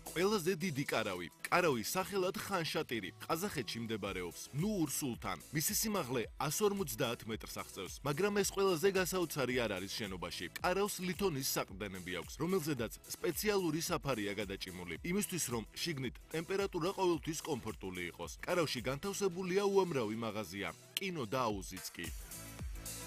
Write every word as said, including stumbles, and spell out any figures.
ყველაზე დიდი კარავი. კარავის სახელად ხანშატირი. ყაზახეთში მდებარეობს ნურ-სულთან. მისი სიმაღლე εκατს ორმოცდაათ მეტრს აღწევს, მაგრამ ეს ყველაზე გასაოცარი არ არის შენობაში. კარავს ლითონის საყრდენები აქვს, რომელზედაც სპეციალური საფარია გადაჭიმული, იმისთვის რომ შიგნით ტემპერატურა ყოველთვის კომფორტული იყოს. კარავში განთავსებულია უამრავი მაღაზია, კინო და აუზიც კი.